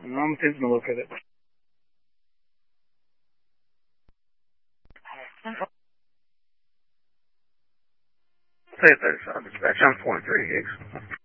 I'm taking a look at it. Say it there, son. That's on 0.3 gigs.